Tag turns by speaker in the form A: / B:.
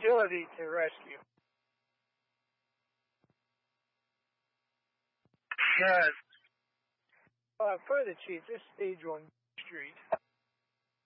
A: agility to rescue.
B: Yes.
A: For the Chiefs, this is Stage 1 Street.